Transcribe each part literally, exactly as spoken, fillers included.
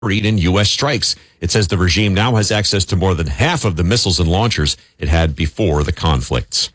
in U S strikes. It says the regime now has access to more than half of the missiles and launchers it had before the conflicts.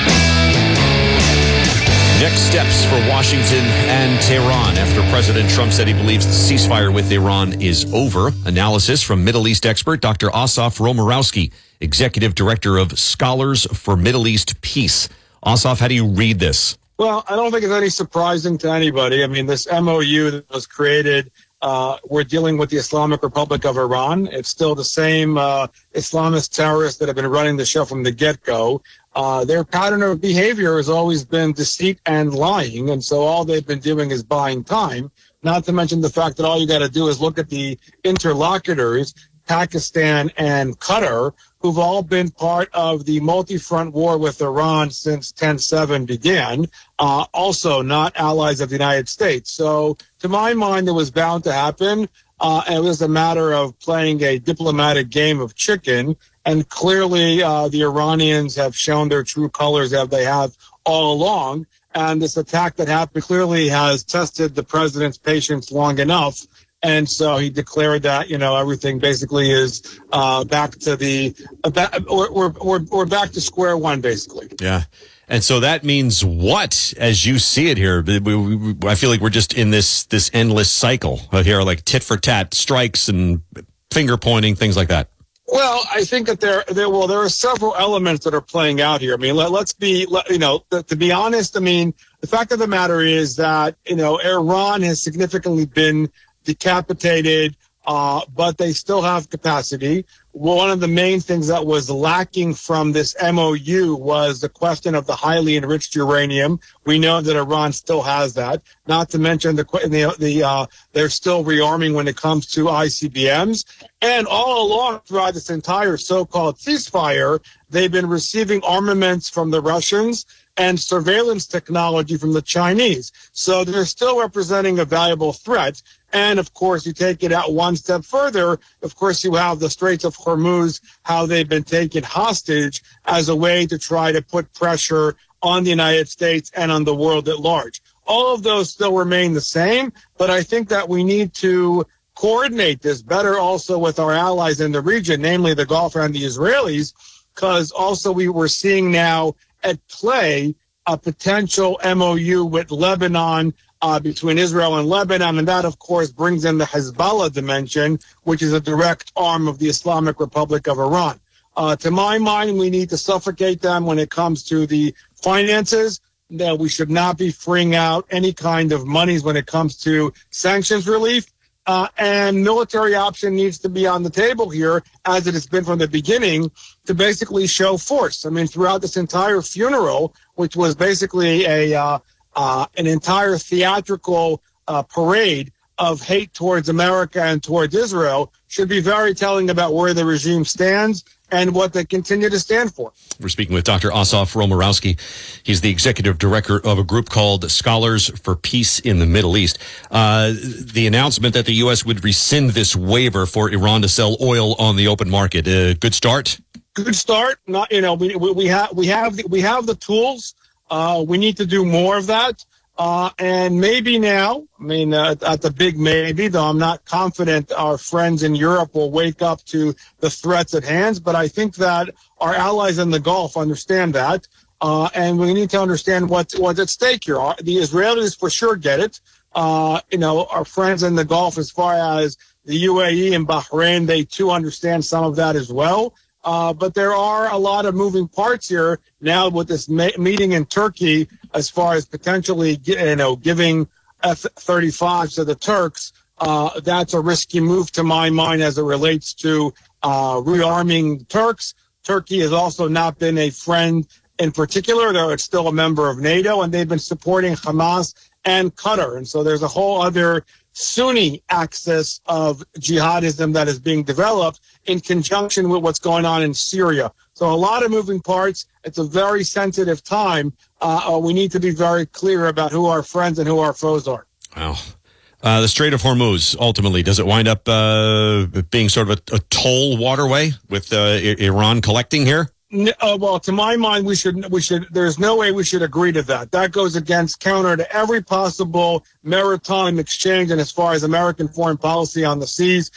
Next steps for Washington and Tehran after President Trump said he believes the ceasefire with Iran is over. Analysis from Middle East expert Doctor Asaf Romarowski, Executive Director of Scholars for Middle East Peace. Asaf, how do you read this? Well, I don't think it's any surprising to anybody. I mean, this M O U that was created, uh, we're dealing with the Islamic Republic of Iran. It's still the same uh, Islamist terrorists that have been running the show from the get-go. Uh, their pattern of behavior has always been deceit and lying, and so all they've been doing is buying time, not to mention the fact that all you got to do is look at the interlocutors, Pakistan and Qatar, who've all been part of the multi-front war with Iran since ten seven began, uh, also not allies of the United States. So to my mind, it was bound to happen. Uh, and it was a matter of playing a diplomatic game of chicken. And clearly, uh, the Iranians have shown their true colors as they have all along. And this attack that happened clearly has tested the president's patience long enough. And so he declared that, you know, everything basically is uh, back to the uh, back, we're, we're, we're back to square one, basically. Yeah. And so that means what, as you see it here? We, we, I feel like we're just in this this endless cycle here, like tit for tat strikes and finger pointing, things like that. Well, I think that there, there, well, there are several elements that are playing out here. I mean, let, let's be, let, you know, to, to be honest, I mean, the fact of the matter is that, you know, Iran has significantly been decapitated, uh, but they still have capacity. One of the main things that was lacking from this M O U was the question of the highly enriched uranium. We know that Iran still has that. Not to mention the the, the uh, they're still rearming when it comes to I C B Ms. And all along throughout this entire so-called ceasefire, they've been receiving armaments from the Russians and surveillance technology from the Chinese. So they're still representing a valuable threat. And, of course, you take it out one step further. Of course, you have the Straits of Hormuz, how they've been taken hostage as a way to try to put pressure on the United States and on the world at large. All of those still remain the same, but I think that we need to coordinate this better also with our allies in the region, namely the Gulf and the Israelis, because also we were seeing now at play a potential M O U with Lebanon, uh, between Israel and Lebanon, and that, of course, brings in the Hezbollah dimension, which is a direct arm of the Islamic Republic of Iran. Uh, to my mind, we need to suffocate them when it comes to the finances. That we should not be freeing out any kind of monies when it comes to sanctions relief. Uh, and military option needs to be on the table here, as it has been from the beginning, to basically show force. I mean, throughout this entire funeral, which was basically a uh, uh, an entire theatrical uh, parade of hate towards America and towards Israel, should be very telling about where the regime stands and what they continue to stand for. We're speaking with Doctor Asaf Romarowski. He's the executive director of a group called Scholars for Peace in the Middle East. Uh, the announcement that the U S would rescind this waiver for Iran to sell oil on the open market. Uh, good start? Good start. Not, you know, we, we, we have, we have, the, we have the tools. Uh, we need to do more of that. Uh, and maybe now, I mean, uh, at the big maybe, though I'm not confident our friends in Europe will wake up to the threats at hand, but I think that our allies in the Gulf understand that, uh, and we need to understand what, what's at stake here. The Israelis for sure get it. Uh, you know, our friends in the Gulf, as far as the U A E and Bahrain, they too understand some of that as well. Uh, but there are a lot of moving parts here now with this ma- meeting in Turkey, as far as potentially, you know, giving F thirty-fives to the Turks. Uh, that's a risky move to my mind as it relates to uh, rearming the Turks. Turkey has also not been a friend in particular, though it's still a member of NATO, and they've been supporting Hamas and Qatar. And so there's a whole other Sunni axis of jihadism that is being developed in conjunction with what's going on in Syria. So a lot of moving parts. It's a very sensitive time. Uh, we need to be very clear about who our friends and who our foes are. Wow. Uh, the Strait of Hormuz, ultimately, does it wind up uh, being sort of a, a toll waterway with uh, I- Iran collecting here? N- Uh, well, to my mind, we should, we should, there's no way we should agree to that. That goes against counter to every possible maritime exchange and as far as American foreign policy on the seas.